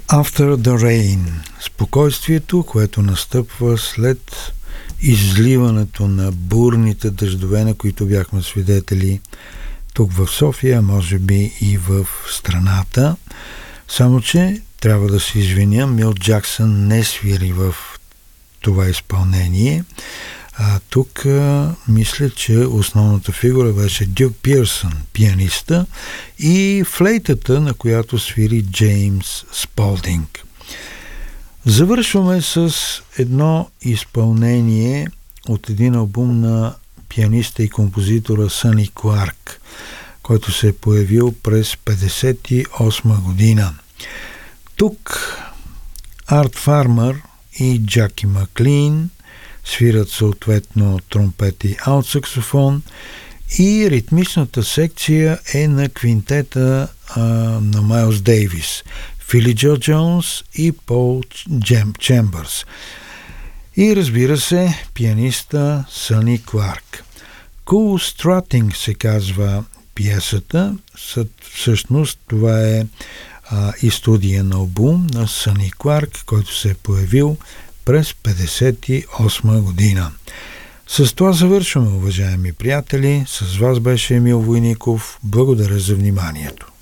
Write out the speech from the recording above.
After the Rain. Спокойствието, което настъпва след изливането на бурните дъждове, на които бяхме свидетели тук в София, може би и в страната. Само че трябва да се извиня, Мил Джаксън не свири в това изпълнение. Тук мисля, че основната фигура беше Дюк Пирсън, пианиста, и флейтата, на която свири Джеймс Сполдинг. Завършваме с едно изпълнение от един албум на пианиста и композитора Съни Кларк, който се е появил през 1958 година. Тук Арт Фармър и Джаки Маклин свират съответно тромпет и алт-саксофон, и ритмичната секция е на квинтета на Майлс Дейвис, Фили Джо Джонс и Пол Чембърс. И разбира се, пианиста Съни Кларк. Cool Strutting се казва пиесата. Всъщност това е и студиен албум на Съни Кларк, който се е появил през 1958 година. С това завършваме, уважаеми приятели. С вас беше Емил Войников. Благодаря за вниманието.